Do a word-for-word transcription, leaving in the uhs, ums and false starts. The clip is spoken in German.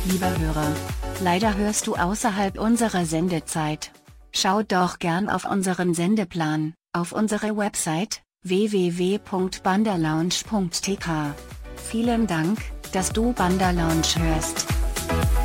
Lieber Hörer, leider hörst du außerhalb unserer Sendezeit. Schau doch gern auf unseren Sendeplan, auf unsere Website, w w w punkt bandalounge punkt t k. Vielen Dank, dass du Banda Lounge hörst.